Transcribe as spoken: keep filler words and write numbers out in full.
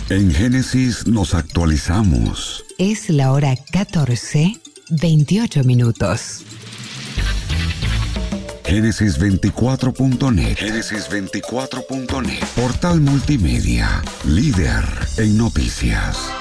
En Génesis nos actualizamos. Es la hora catorce, veintiocho minutos. Génesis veinticuatro punto net. Génesis veinticuatro punto net. Portal multimedia. Líder en noticias.